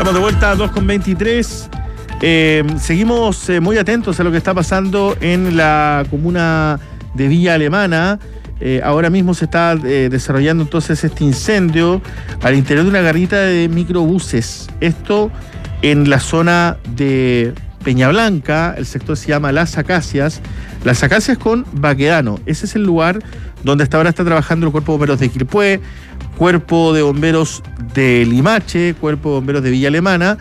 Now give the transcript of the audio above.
Estamos de vuelta a 2:23. Seguimos muy atentos a lo que está pasando en la comuna de Villa Alemana. Ahora mismo se está desarrollando entonces este incendio al interior de una garrita de microbuses. Esto en la zona de Peña Blanca, el sector se llama Las Acacias. Las Acacias con Baquedano. Ese es el lugar donde hasta ahora está trabajando el Cuerpo de Bomberos de Quilpué, Cuerpo de Bomberos de Limache, Cuerpo de Bomberos de Villa Alemana